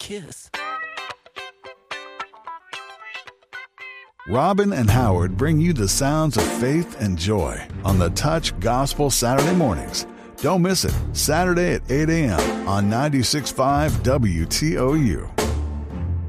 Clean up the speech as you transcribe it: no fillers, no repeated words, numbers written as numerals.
kiss. Robin and Howard bring you the sounds of faith and joy on the Touch Gospel Saturday mornings. Don't miss it, Saturday at 8 a.m. on 96.5 WTOU.